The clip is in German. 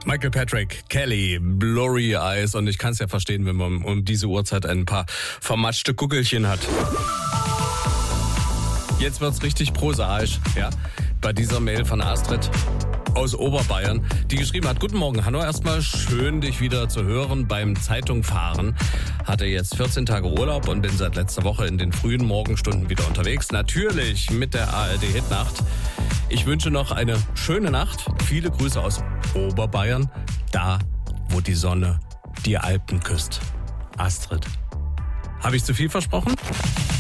Michael Patrick, Kelly, Blurry Eyes. Und ich kann es ja verstehen, wenn man um diese Uhrzeit ein paar vermatschte Guckelchen hat. Jetzt wird's richtig prosaisch, ja, bei dieser Mail von Astrid aus Oberbayern, die geschrieben hat: Guten Morgen, Hanno, erstmal schön, dich wieder zu hören beim Zeitungfahren. Hatte jetzt 14 Tage Urlaub und bin seit letzter Woche in den frühen Morgenstunden wieder unterwegs. Natürlich mit der ARD-Hitnacht. Ich wünsche noch eine schöne Nacht. Viele Grüße aus Oberbayern, da, wo die Sonne die Alpen küsst. Astrid. Habe ich zu viel versprochen?